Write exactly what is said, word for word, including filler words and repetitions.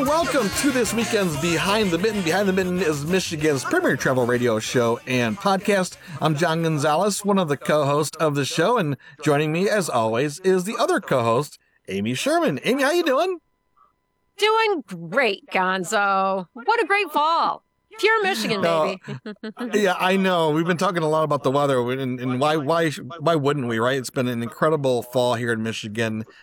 welcome to this weekend's Behind the Mitten. Behind the Mitten is Michigan's premier travel radio show and podcast. I'm John Gonzalez, one of the co-hosts of the show, and joining me, as always, is the other co-host, Amy Sherman. Amy, how you doing? Doing great, Gonzo. What a great fall. Pure Michigan, baby. Uh, yeah, I know. We've been talking a lot about the weather, and, and why, why, why wouldn't we, right? It's been an incredible fall here in Michigan.